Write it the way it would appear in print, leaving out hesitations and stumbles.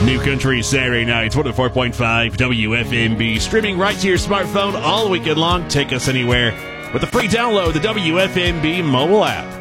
New Country Saturday nights, 104.5 WFMB. Streaming right to your smartphone all weekend long. Take us anywhere with a free download, the WFMB mobile app.